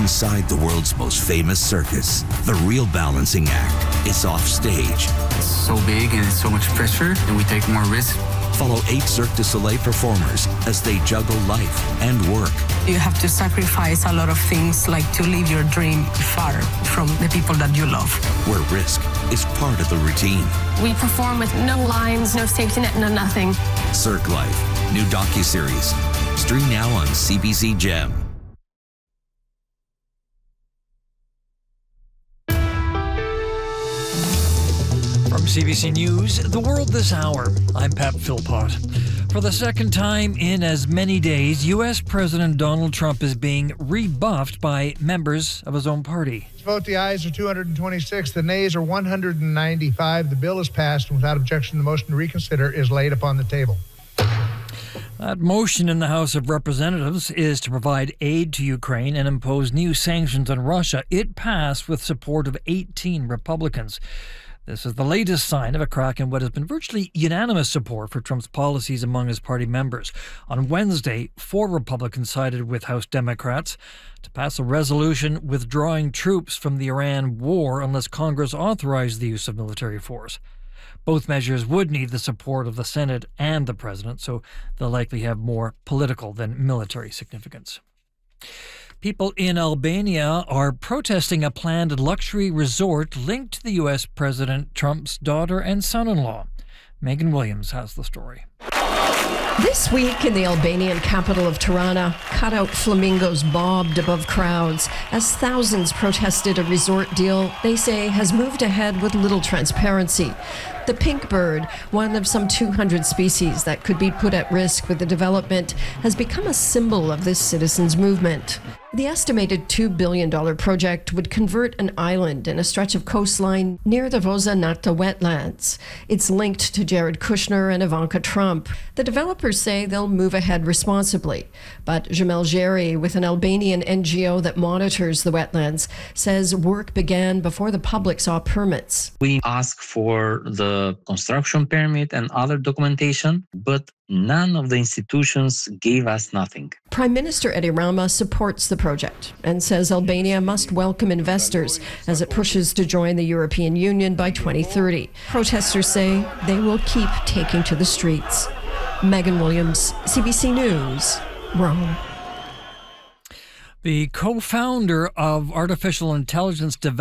inside the world's most famous circus. The real balancing act is off stage. It's so big and it's so much pressure, and we take more risk. Follow 8 Cirque du Soleil performers as they juggle life and work. You have to sacrifice a lot of things, like to live your dream far from the people that you love. Where risk is part of the routine. We perform with no lines, no safety net, no nothing. Cirque Life, new docuseries. Stream now on CBC Gem. From CBC News, The World This Hour, I'm Pep Philpott. For the second time in as many days, U.S. President Donald Trump is being rebuffed by members of his own party. Vote the ayes are 226, the nays are 195. The bill is passed, and without objection, the motion to reconsider is laid upon the table. That motion in the House of Representatives is to provide aid to Ukraine and impose new sanctions on Russia. It passed with support of 18 Republicans. This is the latest sign of a crack in what has been virtually unanimous support for Trump's policies among his party members. On Wednesday, 4 Republicans sided with House Democrats to pass a resolution withdrawing troops from the Iran war unless Congress authorized the use of military force. Both measures would need the support of the Senate and the President, so they'll likely have more political than military significance. People in Albania are protesting a planned luxury resort linked to the U.S. President Trump's daughter and son-in-law. Megan Williams has the story. This week in the Albanian capital of Tirana, cutout flamingos bobbed above crowds as thousands protested a resort deal they say has moved ahead with little transparency. The pink bird, one of some 200 species that could be put at risk with the development, has become a symbol of this citizens' movement. The estimated $2 billion project would convert an island and a stretch of coastline near the Voza Nata wetlands. It's linked to Jared Kushner and Ivanka Trump. The developers say they'll move ahead responsibly. But Jamel Jerry, with an Albanian NGO that monitors the wetlands, says work began before the public saw permits. We asked for the construction permit and other documentation, but none of the institutions gave us nothing. Prime Minister Edi Rama supports the project and says Albania must welcome investors as it pushes to join the European Union by 2030. Protesters say they will keep taking to the streets. Megan Williams, CBC News, Rome. The co-founder of artificial intelligence development